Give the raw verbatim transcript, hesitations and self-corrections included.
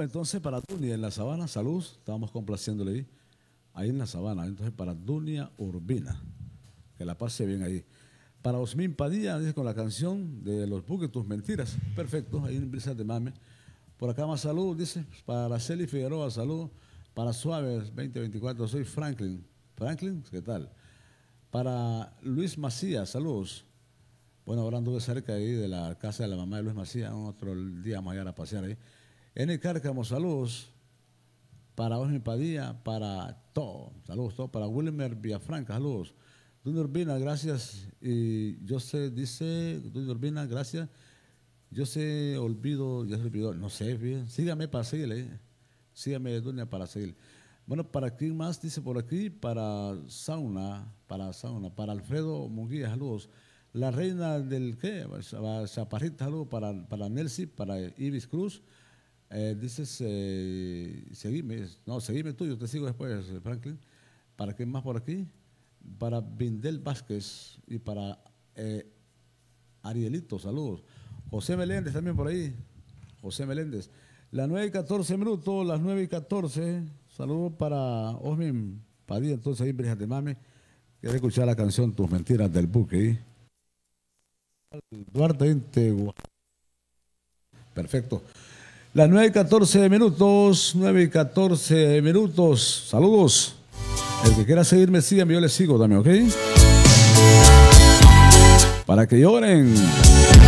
entonces para Dunia en la Sabana, salud, estábamos complaciéndole ahí, ahí en la Sabana. Entonces para Dunia Urbina, que la pase bien ahí. Para Osmin Padilla, dice con la canción de Los Buques, Tus Mentiras. Perfecto, ahí en Brisa de Mame. Por acá más salud, dice, para Celi Figueroa, salud. Para Suaves veinte veinticuatro, soy Franklin. Franklin, ¿qué tal? Para Luis Macías, saludos. Bueno, ahora anduve cerca ahí de la casa de la mamá de Luis Macías, otro día vamos a ir a pasear ahí. N. Cárcamo, saludos. Para Osmin Padilla, para todo, saludos, todo. Para Wilmer Villafranca, saludos. Dunia Urbina, gracias. Y yo sé, dice, Dunia Urbina, gracias. Yo sé, olvido, ya se olvidó, no sé, bien. Sígame para seguirle. Sígame, Dunia, para seguirle. Bueno, ¿para quién más? Dice por aquí, para Sauna, para Sauna, para Alfredo Munguía, saludos. La reina del, ¿qué? Chaparrita, saludos para, para Nelcy, para Ibis Cruz. Eh, dices, eh, seguime, no, seguime tú, yo te sigo después, Franklin. ¿Para quién más por aquí? Para Vindel Vázquez y para eh, Arielito, saludos. José Meléndez también por ahí. José Meléndez. Las nueve y catorce minutos, las nueve y catorce. Saludos para Osmin Padilla, entonces ahí en Brijas de Mame. Quiero escuchar la canción Tus Mentiras del Buque. Duarte Inte. Perfecto. Las nueve y catorce minutos, nueve y catorce minutos. Saludos. El que quiera seguirme, síganme, yo les sigo también, ¿ok? Para que lloren.